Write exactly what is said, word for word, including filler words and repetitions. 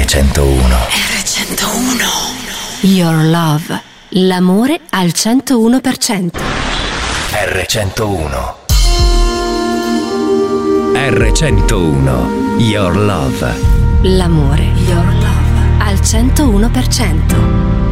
centouno. erre centouno. Your love. L'amore al centouno per cento. erre centouno. erre centouno. Your love. L'amore. Your love al centouno per cento.